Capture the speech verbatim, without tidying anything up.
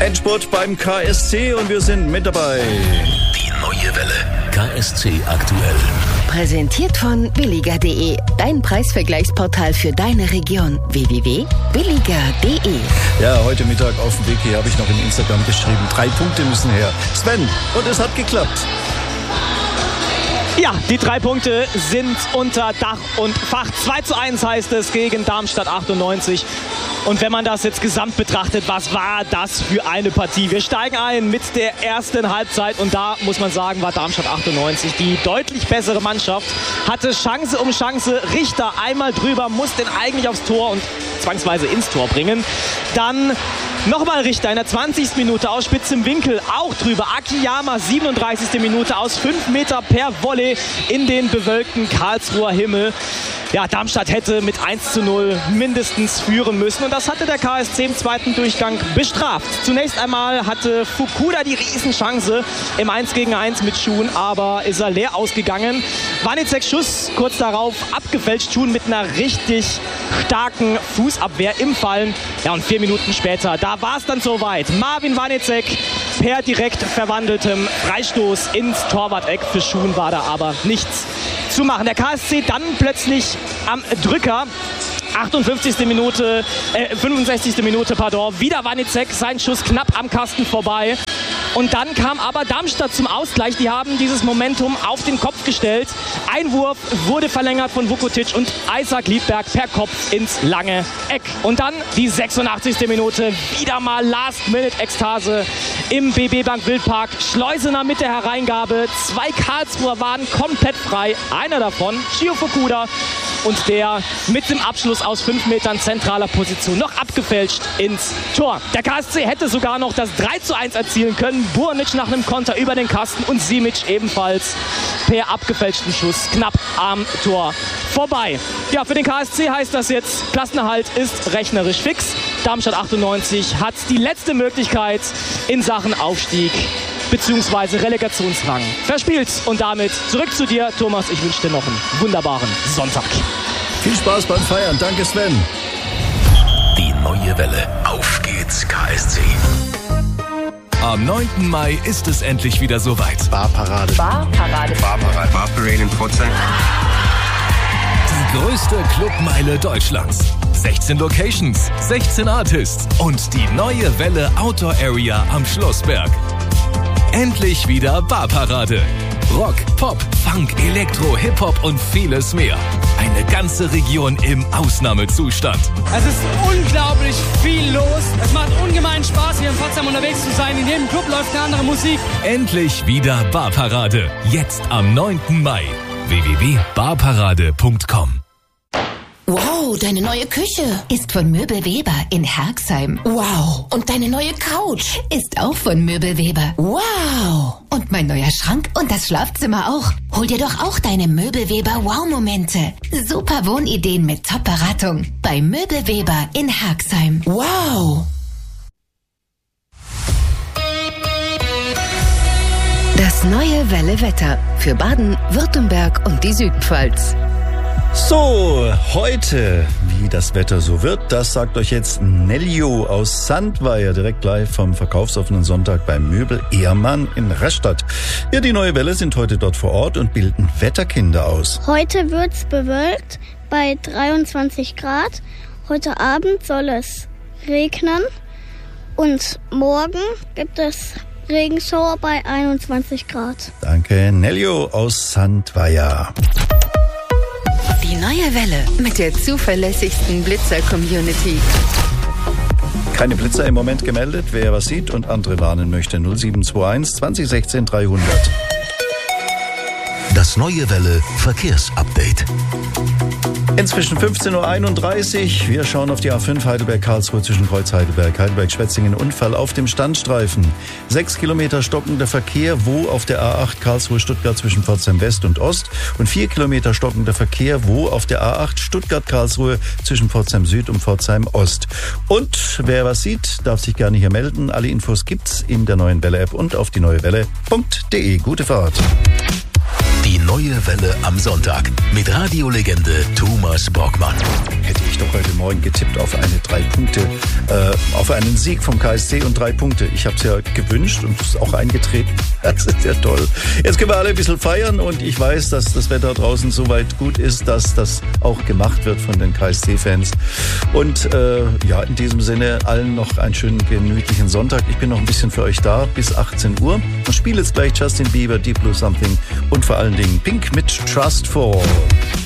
Endspurt beim K S C und wir sind mit dabei. Die neue Welle. K S C aktuell. Präsentiert von billiger punkt de, dein Preisvergleichsportal für deine Region. w w w punkt billiger punkt de. Ja, heute Mittag auf dem Weg hier habe ich noch in Instagram geschrieben, drei Punkte müssen her. Sven, und es hat geklappt. Ja, die drei Punkte sind unter Dach und Fach. zwei zu eins heißt es gegen Darmstadt achtundneunzig. Und wenn man das jetzt gesamt betrachtet, was war das für eine Partie? Wir steigen ein mit der ersten Halbzeit und da muss man sagen, war Darmstadt achtundneunzig die deutlich bessere Mannschaft. Hatte Chance um Chance, Richter einmal drüber, muss den eigentlich aufs Tor und zwangsweise ins Tor bringen. Dann nochmal Richter in der zwanzigsten Minute aus spitzem Winkel, auch drüber. Akiyama, siebenunddreißigste Minute aus fünf Meter per Volley in den bewölkten Karlsruher Himmel. Ja, Darmstadt hätte mit eins zu null mindestens führen müssen und das hatte der K S C im zweiten Durchgang bestraft. Zunächst einmal hatte Fukuda die Riesenchance im eins gegen eins mit Schun, aber ist er leer ausgegangen. Wanizeks Schuss kurz darauf abgefälscht, Schun mit einer richtig starken Fußabwehr im Fallen. Ja, und vier Minuten später, da war es dann soweit. Marvin Wanizek per direkt verwandeltem Freistoß ins Torwart-Eck. Für Schun war da aber nichts zu machen. Der K S C dann plötzlich am Drücker. achtundfünfzigste Minute, äh, fünfundsechzigste Minute, pardon. Wieder Wanizek, sein Schuss knapp am Kasten vorbei. Und dann kam aber Darmstadt zum Ausgleich. Die haben dieses Momentum auf den Kopf gestellt. Einwurf wurde verlängert von Vukotic und Isaac Liedberg per Kopf ins lange Eck. Und dann die sechsundachtzigste Minute. Wieder mal Last-Minute-Ekstase im B B Bank Wildpark. Schleusener mit der Hereingabe. Zwei Karlsruher waren komplett frei. Einer davon, Shio Fukuda. Und der mit dem Abschluss aus fünf Metern zentraler Position noch abgefälscht ins Tor. Der K S C hätte sogar noch das drei zu eins erzielen können. Burnic nach einem Konter über den Kasten und Simic ebenfalls per abgefälschten Schuss knapp am Tor vorbei. Ja, für den K S C heißt das jetzt, Klassenerhalt ist rechnerisch fix. Darmstadt achtundneunzig hat die letzte Möglichkeit in Sachen Aufstieg bzw. Relegationsrang verspielt. Und damit zurück zu dir, Thomas. Ich wünsche dir noch einen wunderbaren Sonntag. Viel Spaß beim Feiern. Danke, Sven. Die neue Welle. Auf geht's, K S C. Am neunten Mai ist es endlich wieder soweit. Barparade. Barparade. Barparade. Barparade in Pforzheim. Die größte Clubmeile Deutschlands. sechzehn Locations, sechzehn Artists und die neue Welle Outdoor Area am Schlossberg. Endlich wieder Barparade. Rock, Pop, Funk, Elektro, Hip-Hop und vieles mehr. Eine ganze Region im Ausnahmezustand. Es ist unglaublich viel los. Es macht ungemein Spaß, hier in Pforzheim unterwegs zu sein. In jedem Club läuft eine andere Musik. Endlich wieder Barparade. Jetzt am neunten Mai. w w w punkt barparade punkt com. Wow, deine neue Küche ist von Möbelweber in Herxheim. Wow. Und deine neue Couch ist auch von Möbelweber. Wow. Und mein neuer Schrank und das Schlafzimmer auch. Hol dir doch auch deine Möbelweber Wow-Momente. Super Wohnideen mit Top-Beratung bei Möbelweber in Herxheim. Wow. Das neue Welle Wetter für Baden, Württemberg und die Südpfalz. So, heute, wie das Wetter so wird, das sagt euch jetzt Neljo aus Sandweier, direkt live vom verkaufsoffenen Sonntag beim Möbel Ehrmann in Rastatt. Ja, die neue Welle sind heute dort vor Ort und bilden Wetterkinder aus. Heute wird's bewölkt bei dreiundzwanzig Grad. Heute Abend soll es regnen und morgen gibt es Regenschauer bei einundzwanzig Grad. Danke, Neljo aus Sandweier. Die neue Welle mit der zuverlässigsten Blitzer-Community. Keine Blitzer im Moment gemeldet. Wer was sieht und andere warnen möchte, null sieben zwei eins zwanzig sechzehn dreihundert. Das neue Welle Verkehrsupdate. Inzwischen fünfzehn Uhr einunddreißig. Wir schauen auf die A fünf Heidelberg-Karlsruhe zwischen Kreuz Heidelberg, Heidelberg-Schwetzingen. Unfall auf dem Standstreifen. Sechs Kilometer stockender Verkehr, wo auf der A acht Karlsruhe-Stuttgart zwischen Pforzheim West und Ost. Und vier Kilometer stockender Verkehr, wo auf der A acht Stuttgart-Karlsruhe zwischen Pforzheim Süd und Pforzheim Ost. Und wer was sieht, darf sich gerne hier melden. Alle Infos gibt's in der neuen Welle-App und auf die neue Welle punkt de. Gute Fahrt. Die neue Welle am Sonntag mit Radiolegende Thomas Brockmann. Hätte ich doch heute Morgen getippt auf eine drei Punkte, äh, auf einen Sieg vom K S C und drei Punkte. Ich habe es ja gewünscht und es ist auch eingetreten. Das ist ja toll. Jetzt können wir alle ein bisschen feiern und ich weiß, dass das Wetter draußen so weit gut ist, dass das auch gemacht wird von den K S C-Fans. Und äh, ja, in diesem Sinne allen noch einen schönen, gemütlichen Sonntag. Ich bin noch ein bisschen für euch da bis achtzehn Uhr. Ich spiele jetzt gleich Justin Bieber, Deep Blue Something und vor allen Dingen Pink mit Trust Fall.